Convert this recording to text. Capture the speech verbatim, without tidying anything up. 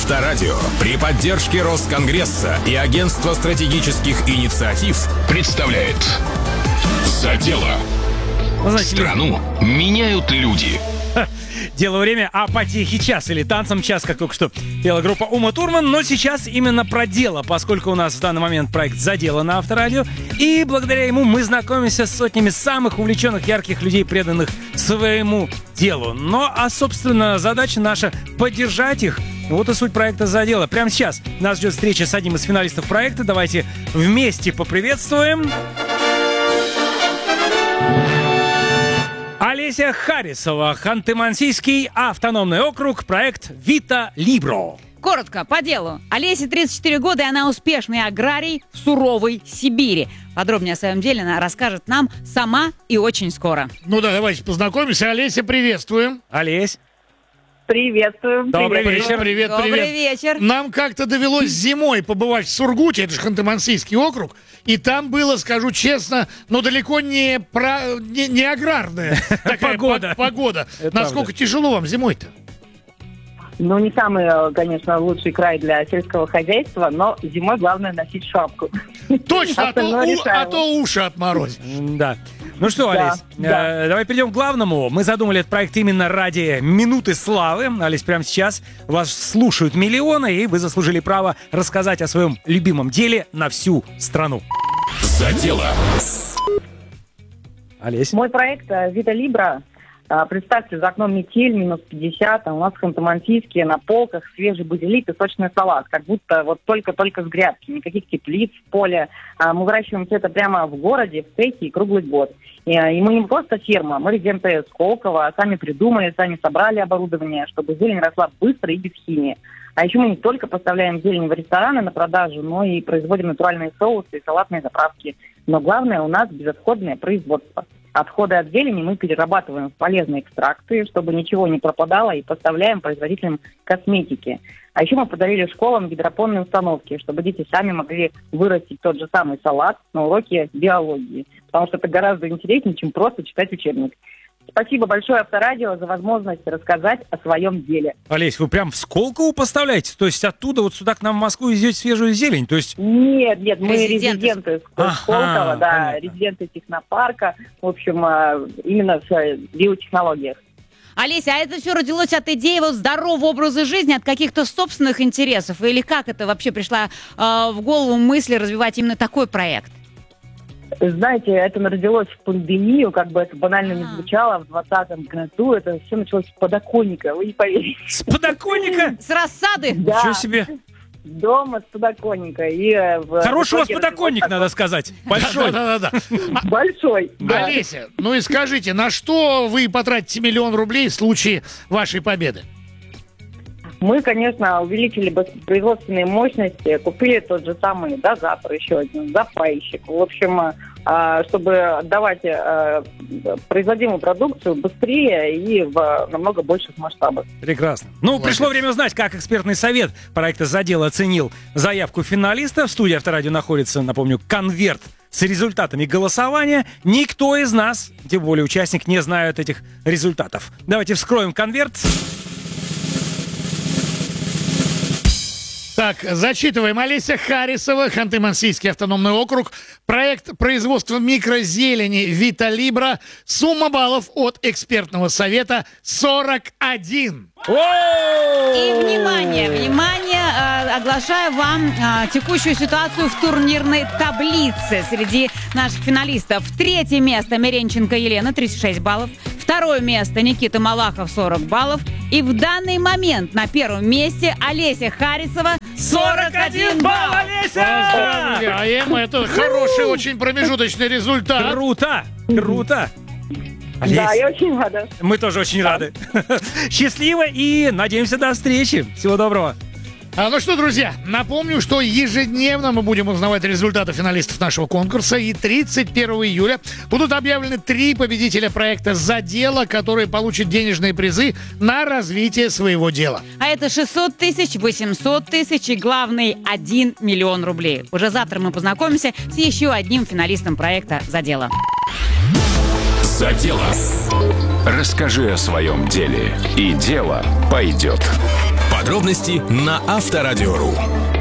Авторадио при поддержке Росконгресса и Агентства стратегических инициатив представляет «За дело». Знаете, Страну меняют люди. Дело время, а по тихий час или танцам час, как только что пела группа Ума Турман. Но сейчас именно про дело, поскольку у нас в данный момент проект «За дело» на Авторадио. И благодаря ему мы знакомимся с сотнями самых увлеченных, ярких людей, преданных своему делу. Ну, а, собственно, задача наша — поддержать их. Вот и суть проекта «За дело». Прямо сейчас нас ждет встреча с одним из финалистов проекта. Давайте вместе поприветствуем... Олеся Харисова, Ханты-Мансийский автономный округ, проект «Вита Либро». Коротко, по делу. Олесе тридцать четыре года, и она успешный аграрий в суровой Сибири. Подробнее о своем деле она расскажет нам сама и очень скоро. Ну да, давайте познакомимся. Олеся, приветствуем. Олесь. Приветствую. Добрый привет. вечер. Привет, Добрый привет. вечер. Нам как-то довелось зимой побывать в Сургуте, это же Ханты-Мансийский округ, и там было, скажу честно, ну далеко не, про, не, не аграрная такая Погода. по- погода. Это Насколько правда. тяжело вам зимой-то? Ну, не самый, конечно, лучший край для сельского хозяйства, но зимой главное носить шапку. Точно, а то, Остальное у- решаемо. а то уши отморозишь. Да. Ну что, Да, Олесь, да. э, давай перейдем к главному. Мы задумали этот проект именно ради минуты славы. Олесь, прямо сейчас вас слушают миллионы, и вы заслужили право рассказать о своем любимом деле на всю страну. «За дело». Олесь. Мой проект э, «Вита Либро». А, Представьте, за окном метель, минус пятьдесят, а у нас в Ханты-Мансийске на полках свежий базилик и сочный салат, как будто вот только-только с грядки, никаких теплиц в поле. А, Мы выращиваем все это прямо в городе, в цехе и круглый год. И, и мы не просто ферма, мы резиденты Сколково, сами придумали, сами собрали оборудование, чтобы зелень росла быстро и без химии. А еще мы не только поставляем зелень в рестораны на продажу, но и производим натуральные соусы и салатные заправки. Но главное, у нас безотходное производство. Отходы от зелени мы перерабатываем в полезные экстракты, чтобы ничего не пропадало, и поставляем производителям косметики. А еще мы подарили школам гидропонные установки, чтобы дети сами могли вырастить тот же самый салат на уроке биологии. Потому что это гораздо интереснее, чем просто читать учебник. Спасибо большое Авторадио за возможность рассказать о своем деле. Олесь, вы прям в Сколково поставляете? То есть оттуда вот сюда к нам в Москву везете свежую зелень? То есть... Нет, нет, мы Резиденты. резиденты Ага, Сколково, да, понятно. резиденты технопарка, в общем, э, именно в э, биотехнологиях. Олеся, а это все родилось от идеи вот здорового образа жизни, от каких-то собственных интересов? Или как это вообще пришла э, в голову мысль развивать именно такой проект? Знаете, это родилось в пандемию, как бы это банально не А. звучало, в двадцатом году это все началось с подоконника, вы не поверите. С подоконника? С рассады? Да, Ничего себе. дома с подоконника. И, э, в- Хороший у вас в итоге подоконник, родилось надо сказать. Большой. Да-да-да. такое- Большой. да. Олеся, ну и скажите, на что вы потратите миллион рублей в случае вашей победы? Мы, конечно, увеличили бы производственные мощности, купили тот же самый дозатор, еще один запайщик. В общем, а, чтобы отдавать а, производимую продукцию быстрее и в намного больших масштабах. Прекрасно. Ну, Молодец. пришло время узнать, как экспертный совет проекта «За дело» оценил заявку финалиста. В студии Авторадио находится, напомню, конверт с результатами голосования. Никто из нас, тем более участник, не знает этих результатов. Давайте вскроем конверт. Так, зачитываем. Олеся Харисова, Ханты-Мансийский автономный округ. Проект производства микрозелени «Вита Либро». Сумма баллов от экспертного совета сорок один. И внимание, внимание, э, оглашаю вам э, текущую ситуацию в турнирной таблице среди наших финалистов. Третье место Меренченко Елена, тридцать шесть баллов. Второе место Никита Малахов, сорок баллов. И в данный момент на первом месте Олеся Харисова, сорок один балл. Олеся! Поздравляем. Это хороший очень промежуточный результат. Круто! Круто! Олесь, Да, я очень рада. мы тоже очень рады. Счастливо и надеемся до встречи. Всего доброго. А, ну что, друзья, напомню, что ежедневно мы будем узнавать результаты финалистов нашего конкурса. И тридцать первого июля будут объявлены три победителя проекта «За дело», которые получат денежные призы на развитие своего дела. А это шестьсот тысяч, восемьсот тысяч и, главный, один миллион рублей. Уже завтра мы познакомимся с еще одним финалистом проекта «За дело». «За дело». Расскажи о своем деле, и дело пойдет. Подробности на Авторадио.ру.